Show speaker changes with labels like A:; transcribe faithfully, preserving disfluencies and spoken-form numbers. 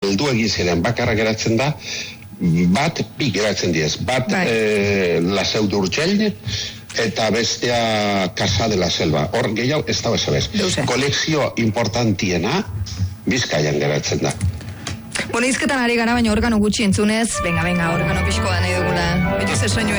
A: heldu egin ziren bakarra geratzen da, bat, bi geratzen diez, bat eh, La Seu d'Urgell, eta bestea Casa de la Selva. Hor gehiago ez da bezabez. Kolekzio importantiena Bizkaian geratzen da.
B: Bueno, izketan ari gara, baina organo gutxi entzunez, venga, venga, organo pixkoa nahi dugula. Betuz esoinue.